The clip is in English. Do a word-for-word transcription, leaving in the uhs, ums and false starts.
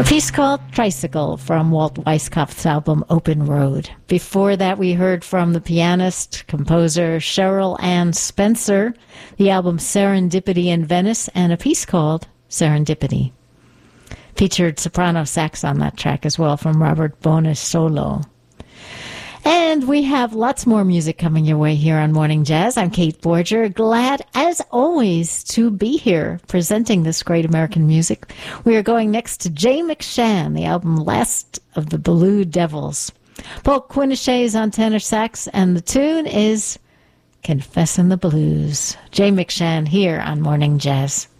A piece called Tricycle from Walt Weiskopf's album Open Road. Before that, we heard from the pianist, composer Cheryl Ann Spencer, the album Serendipity in Venice, and a piece called Serendipity. Featured soprano sax on that track as well from Robert Bonisolo. And we have lots more music coming your way here on Morning Jazz. I'm Kate Borger, glad as always to be here presenting this great American music. We are going next to Jay McShann, the album Last of the Blue Devils. Paul Quinichette is on tenor sax, and the tune is Confessin' the Blues. Jay McShann here on Morning Jazz.